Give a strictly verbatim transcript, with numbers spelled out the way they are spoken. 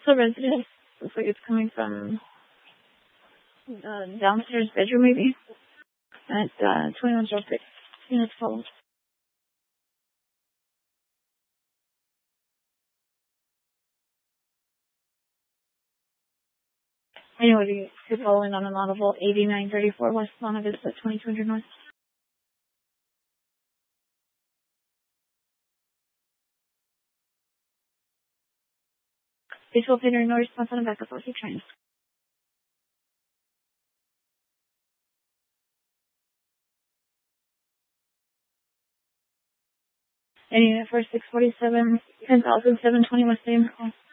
So residence looks like it's coming from uh, downstairs bedroom maybe. At uh, twenty-one oh six. Units follow. Anyway, you're following on a laudable eighty-nine thirty-four West Lana Vista, twenty-two hundred North. Visual pin no response on a backup for trains. Any for six forty-seven, ten thousand seven twenty West Aim.